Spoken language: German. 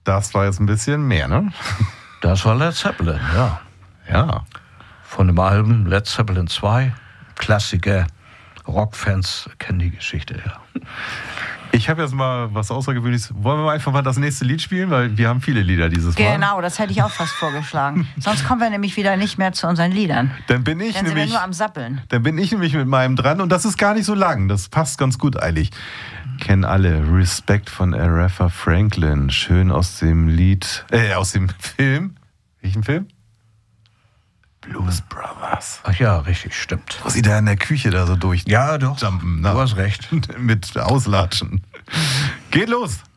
Das war jetzt ein bisschen mehr, ne? Das war Led Zeppelin, ja. Ja. Von dem Album Led Zeppelin 2. Klassiker. Rockfans kennen die Geschichte, ja. Ich habe jetzt mal was Außergewöhnliches. Wollen wir einfach mal das nächste Lied spielen? Weil wir haben viele Lieder dieses Mal. Genau, das hätte ich auch fast vorgeschlagen. Sonst kommen wir nämlich wieder nicht mehr zu unseren Liedern. Dann bin ich Dann sind wir nämlich nur am Sappeln. Dann bin ich nämlich mit meinem dran und das ist gar nicht so lang. Das passt ganz gut eigentlich. Kennen alle Respect von Aretha Franklin. Schön aus dem Lied, aus dem Film. Welchen Film? Blues Brothers. Ach ja, richtig, stimmt. Wo sie da in der Küche da so durch Ja, doch. jumpen. Du hast recht. Mit Auslatschen. Geht los.